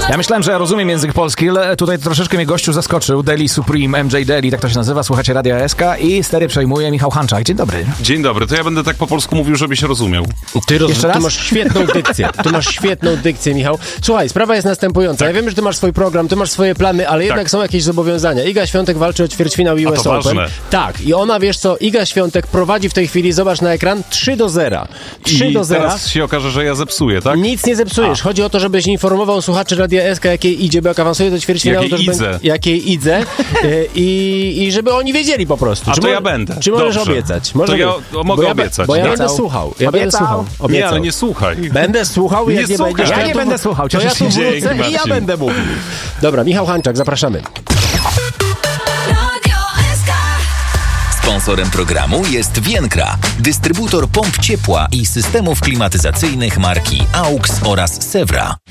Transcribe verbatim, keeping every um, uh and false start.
Ja myślałem, że ja rozumiem język polski, ale tutaj troszeczkę mnie gościu zaskoczył. Deli Supreme, M J Deli, tak to się nazywa. Słuchacie Radia S K i stery przejmuje Michał Hanczak. Dzień dobry. Dzień dobry, to ja będę tak po polsku mówił, żebyś rozumiał. Ty, roz... Jeszcze raz? ty masz świetną dykcję. Ty masz świetną dykcję, Michał. Słuchaj, sprawa jest następująca. Ja wiem, że ty masz swój program, ty masz swoje plany, ale jednak tak. są jakieś zobowiązania. Iga Świątek walczy o ćwierćfinał U S A to Open. ważne. Tak, i ona, wiesz co, Iga Świątek prowadzi w tej chwili, zobacz na ekran, trzy do zera. trzy I do zera. teraz się okaże, że ja zepsuję, tak? Nic nie zepsujesz. A. Chodzi o to, żebyś informował słuchaczy Radia S K, jakiej idzie, bo jak awansuje do ćwierćfinału, Jakiej to żeby- idze. jakiej idze. Y, I, I żeby oni wiedzieli po prostu. A Czy to mo- ja będę. Czy możesz Dobrze. obiecać? Może To ja nie. o, mogę bo ja, obiecać. Bo ja Obiecał. będę słuchał. Ja będę Obiecał. słuchał. Nie, Obiecał. ale nie słuchaj. Będę słuchał i Nie jak nie słuchasz. będziesz... Ja to nie to- będę słuchał, To ja cieszysz tu się. wrócę Dzięki, i ja Marcin. będę mówił. Dobra, Michał Hanczak, zapraszamy. Sponsorem programu jest Vienkra, dystrybutor pomp ciepła i systemów klimatyzacyjnych marki A U X oraz Sewra.